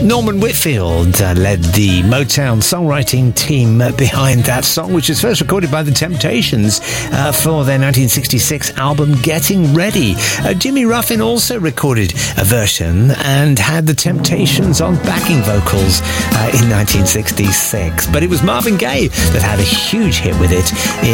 Norman Whitfield led the Motown songwriting team behind that song, which was first recorded by The Temptations for their 1966 album Getting Ready. Jimmy Ruffin also recorded a version and had The Temptations on backing vocals in 1966. But it was Marvin Gaye that had a huge hit with it